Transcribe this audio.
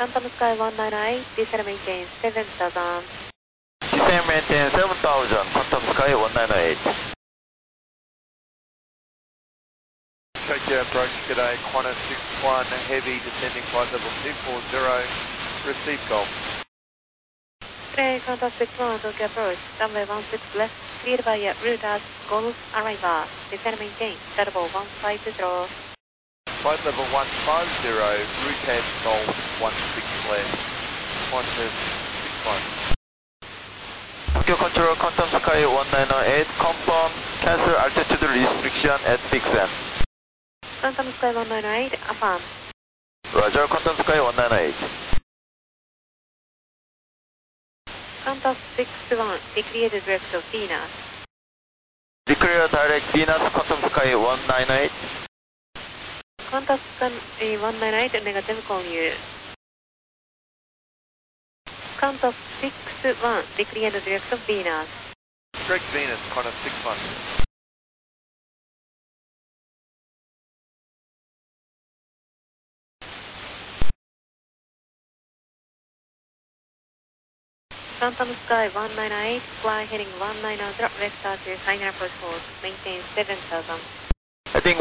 Phantom Sky 198, descend maintain 7000. Descend maintain 7000, Phantom Sky 198. Tokyo approach, g'day, Qantas 61, heavy, descending flight level 240, receive Golf. Today, Qantas 61, Tokyo approach, runway 16 left, cleared by route as Golf Arriva, descend maintain, level 150. Flight level 150, route as Golf 16 left, Qantas 61. Tokyo Control, Phantom Sky 198, confirm, cancel altitude restriction at Vixen. Phantom Sky 198, affirm. Roger, Phantom Sky 198. Qantas 61, declare the direct of Venus. Declare direct Venus, Phantom Sky 198. Qantas Sky 198, negative call you. Qantas 61, declare the direct of Venus. Direct Venus, Qantas 61. Phantom Sky 198, fly heading 190, vector to final approach hold, maintain 7000. Heading